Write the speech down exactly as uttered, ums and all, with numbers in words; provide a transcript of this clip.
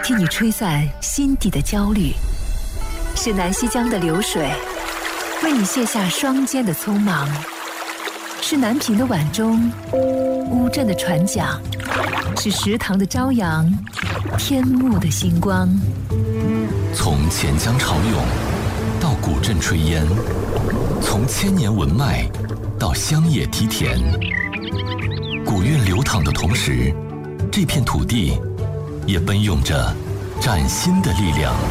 替你吹散心底的焦虑；是南溪江的流水，为你卸下双肩的匆忙；是南屏的晚钟，乌镇的船桨；是石塘的朝阳，天幕的星光。 从钱江潮涌到古镇炊烟，从千年文脉到乡野梯田，古韵流淌的同时，这片土地也奔涌着崭新的力量。